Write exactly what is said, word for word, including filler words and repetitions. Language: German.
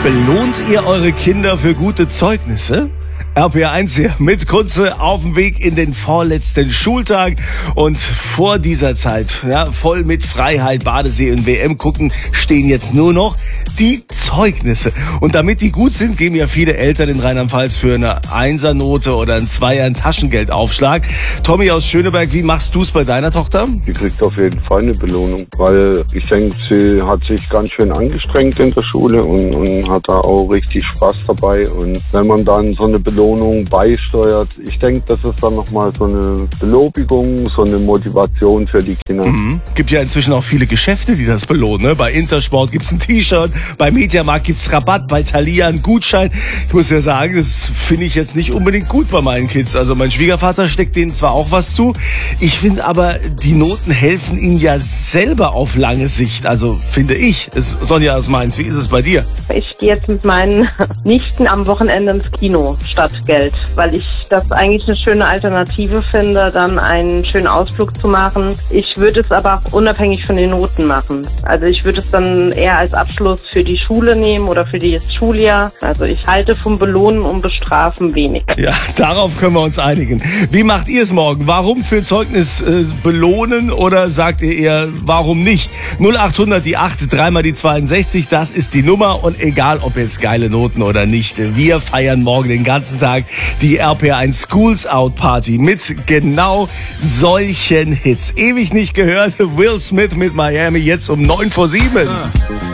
Belohnt ihr eure Kinder für gute Zeugnisse? R P R eins hier mit Kunze auf dem Weg in den vorletzten Schultag und vor dieser Zeit, ja, voll mit Freiheit, Badesee und W M gucken, stehen jetzt nur noch die Zeugnisse. Und damit die gut sind, geben ja viele Eltern in Rheinland-Pfalz für eine Einsernote oder ein Zweier einen Taschengeldaufschlag. Tommy aus Schöneberg, wie machst du es bei deiner Tochter? Die kriegt auf jeden Fall eine Belohnung, weil ich denke, sie hat sich ganz schön angestrengt in der Schule und, und hat da auch richtig Spaß dabei. Und wenn man dann so eine Belohnung beisteuert. Ich denke, das ist dann nochmal so eine Belobigung, so eine Motivation für die Kinder. Mhm. Gibt ja inzwischen auch viele Geschäfte, die das belohnen. Ne? Bei Intersport gibt's ein T-Shirt, bei Mediamarkt gibt's Rabatt, bei Thalia ein Gutschein. Ich muss ja sagen, das finde ich jetzt nicht unbedingt gut bei meinen Kids. Also mein Schwiegervater steckt denen zwar auch was zu, ich finde aber, die Noten helfen ihnen ja selber auf lange Sicht. Also finde ich. Es, Sonja aus Mainz, wie ist es bei dir? Ich gehe jetzt mit meinen Nichten am Wochenende ins Kino statt Geld, weil ich das eigentlich eine schöne Alternative finde, dann einen schönen Ausflug zu machen. Ich würde es aber auch unabhängig von den Noten machen. Also ich würde es dann eher als Abschluss für die Schule nehmen oder für das Schuljahr. Also ich halte vom Belohnen und Bestrafen wenig. Ja, darauf können wir uns einigen. Wie macht ihr es morgen? Warum für Zeugnis äh, belohnen oder sagt ihr eher, warum nicht? null acht hundert die acht, dreimal die zweiundsechzig, das ist die Nummer und egal ob jetzt geile Noten oder nicht, wir feiern morgen den ganzen Tag die R P R eins Schools Out Party mit genau solchen Hits. Ewig nicht gehört, Will Smith mit Miami, jetzt um neun vor sieben.